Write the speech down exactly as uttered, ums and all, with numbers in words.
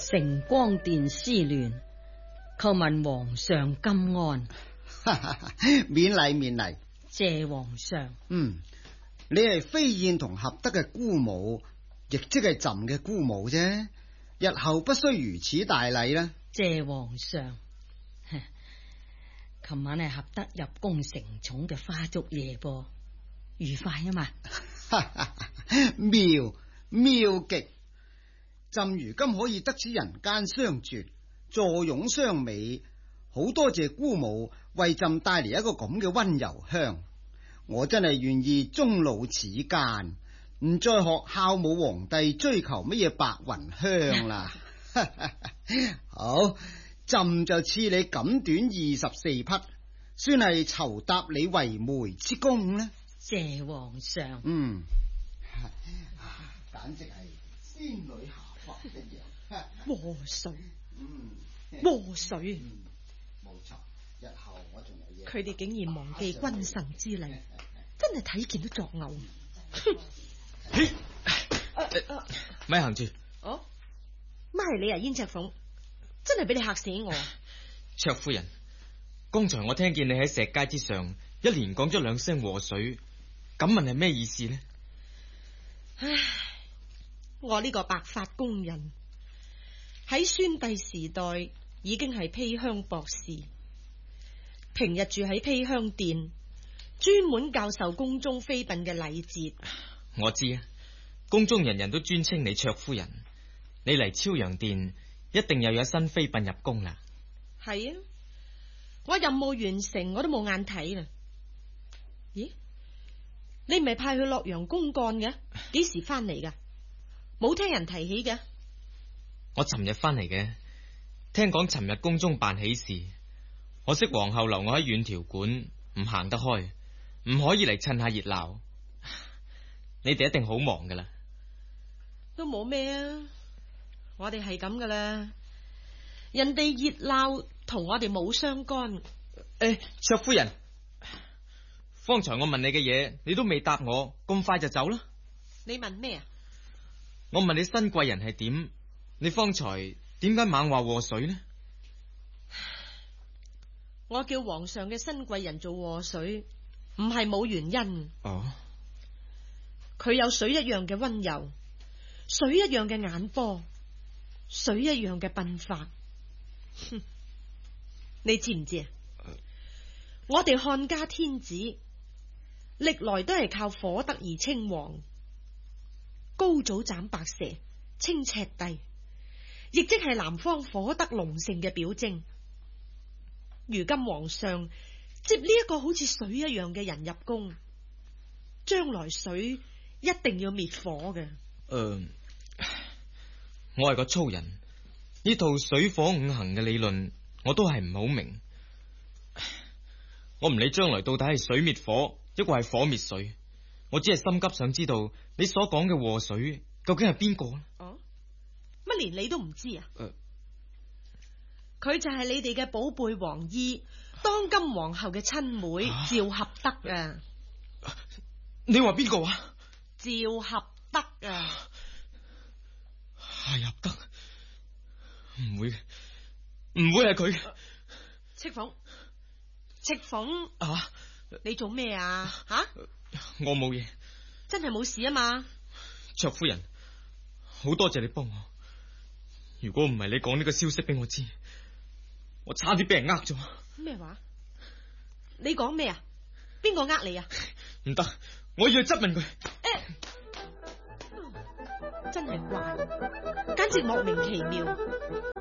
承光殿思亂，叩問皇上金安。 免禮免禮。 謝皇上。 嗯，你係飛燕同合德嘅姑母，亦即係朕嘅姑母啫。日後不須如此大禮啦。 謝皇上。琴晚係合德入宮承寵嘅花燭夜噃，愉快啊嘛。 妙妙極！朕如今可以得此人間相絕，坐擁雙美，好多謝姑母為朕帶嚟一個咁嘅溫柔鄉。我真係願意終老此間，唔再學孝武皇帝追求乜嘢白雲香啦。好，朕就賜你錦短二十四匹，算係酬答你為媒之功呢。 謝皇上。 嗯，簡直係仙女下凡一樣。 禍水， 嗯， 禍水。 冇錯，日後我仲有嘢。 佢哋竟然忘記君臣之禮，真係睇見都作嘔。 咪行住。 哦，乜係你啊，燕赤鳳？真係俾你嚇死我。 卓夫人，剛才我聽見你喺石階之上一連講咗兩聲禍水，敢問係咩意思呢？ 唉，我呢個白髮宮人喺宣帝時代已經係披香博士，平日住喺披香殿，專門教授宮中妃嬪嘅禮節。 我知啊，宮中人人都尊稱你卓夫人，你嚟超陽殿一定又有新妃嬪入宮啦。 係啊，我任務完成，我都冇眼睇啦。咦，你唔係派去洛陽公幹嘅？幾時翻嚟噶？冇聽人提起嘅。 我尋日翻嚟嘅，聽講尋日宮中辦喜事，可惜皇后留我喺遠條館，唔行得開，唔可以嚟趁下熱鬧。你哋一定好忙噶啦。 都冇咩啊，我哋係咁噶啦，人哋熱鬧同我哋冇相干。 誒、欸，卓夫人，方才我問你嘅嘢，你都未答我，咁快就走啦？ 你問咩啊？ 我問你新貴人係點？你方才點解猛話禍水呢？ 我叫皇上嘅新貴人做禍水，唔係冇原因。 哦， 佢有水一樣嘅溫柔，水一樣嘅眼波，水一樣嘅鬢髮。哼，你知唔知啊？呃、我哋漢家天子歷來都係靠火德而稱王，高祖斬白蛇，稱赤帝，亦即係南方火德隆盛嘅表徵。如今皇上接呢一個好似水一樣嘅人入宮，將來水一定要滅火嘅。誒、 呃，我係個粗人，呢套水火五行嘅理論我都係唔好明。我唔理將來到底係水滅火，抑或係火滅水，我只係心急想知道你所講嘅禍水究竟係邊個呢？ 哦，乜連你都唔知啊？ 誒、呃， 佢就係你哋嘅寶貝王姨，當今皇后嘅親妹趙合德啊！ 你話邊個話？ 趙合德啊！ 係合德，唔會，唔會係佢。 赤鳳，赤鳳啊！ 你做咩啊？吓、啊！ 我冇嘢， 真係冇事啊嘛！ 卓夫人，好多謝你幫我。如果唔係你講呢個消息俾我知，我差啲俾人呃咗。 咩話？你講咩啊？邊個呃你啊？ 唔得，我要去質問佢。誒、 欸，真係怪，簡直莫名其妙。